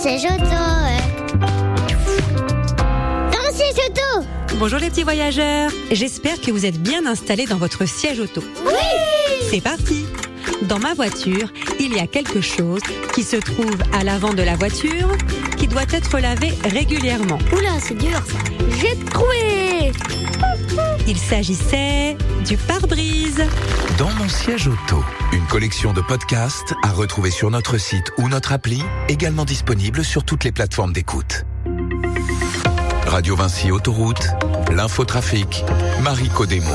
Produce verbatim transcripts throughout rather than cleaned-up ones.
C'est Joto. Non, c'est Joto. Bonjour les petits voyageurs. J'espère que vous êtes bien installés dans votre siège auto. Oui. C'est parti. Dans ma voiture, il y a quelque chose qui se trouve à l'avant de la voiture qui doit être lavé régulièrement. Oula, c'est dur ça. J'ai trouvé. Il s'agissait du pare-brise. Dans mon siège auto, une collection de podcasts à retrouver sur notre site ou notre appli, également disponible sur toutes les plateformes d'écoute. Radio Vinci Autoroute, l'infotrafic, Marie Codemo.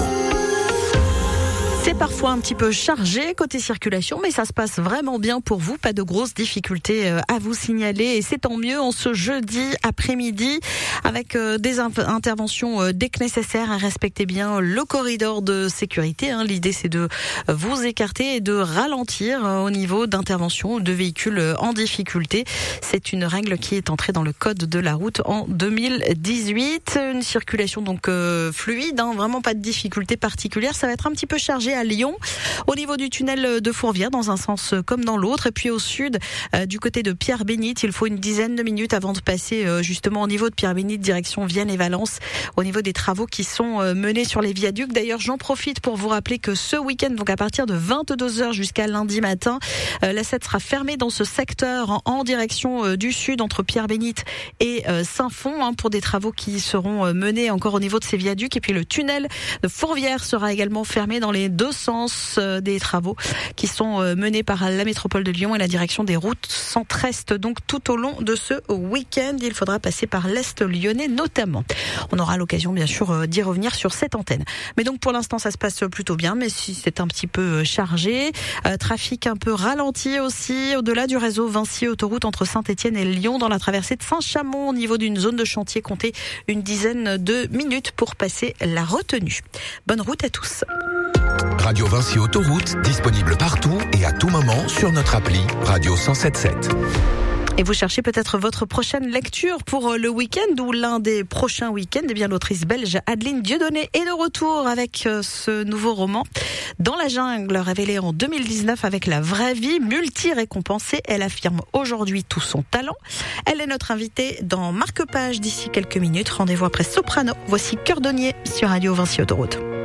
C'est parfois un petit peu chargé côté circulation, mais ça se passe vraiment bien pour vous. Pas de grosses difficultés à vous signaler et c'est tant mieux en ce jeudi après-midi avec des interventions dès que nécessaire. Respectez bien le corridor de sécurité. L'idée, c'est de vous écarter et de ralentir au niveau d'intervention de véhicules en difficulté. C'est une règle qui est entrée dans le code de la route en deux mille dix-huit. Une circulation donc fluide, hein, vraiment pas de difficultés particulières. Ça va être un petit peu chargé à Lyon, au niveau du tunnel de Fourvière, dans un sens comme dans l'autre, et puis au sud, euh, du côté de Pierre-Bénite, il faut une dizaine de minutes avant de passer euh, justement au niveau de Pierre-Bénite, direction Vienne et Valence, au niveau des travaux qui sont euh, menés sur les viaducs. D'ailleurs, j'en profite pour vous rappeler que ce week-end, donc à partir de vingt-deux heures jusqu'à lundi matin, euh, la sept sera fermée dans ce secteur en, en direction euh, du sud, entre Pierre-Bénite et euh, Saint-Fond, hein, pour des travaux qui seront euh, menés encore au niveau de ces viaducs. Et puis le tunnel de Fourvière sera également fermé dans les deux sens des travaux qui sont menés par la métropole de Lyon et la direction des routes centre-est. Donc tout au long de ce week-end, il faudra passer par l'Est lyonnais notamment. On aura l'occasion bien sûr d'y revenir sur cette antenne. Mais donc pour l'instant ça se passe plutôt bien, mais si c'est un petit peu chargé, euh, trafic un peu ralenti aussi au-delà du réseau Vinci Autoroute entre Saint-Étienne et Lyon dans la traversée de Saint-Chamond au niveau d'une zone de chantier. Comptez une dizaine de minutes pour passer la retenue. Bonne route à tous. Radio Vinci Autoroute, disponible partout et à tout moment sur notre appli Radio cent sept sept. Et vous cherchez peut-être votre prochaine lecture pour le week-end ou l'un des prochains week-ends. Eh bien, l'autrice belge Adeline Dieudonné est de retour avec ce nouveau roman Dans la jungle, révélé en deux mille dix-neuf avec La vraie vie, multi-récompensée. Elle affirme aujourd'hui tout son talent. Elle est notre invitée dans Marque-Page d'ici quelques minutes. Rendez-vous après Soprano. Voici Cœur Donnier sur Radio Vinci Autoroute.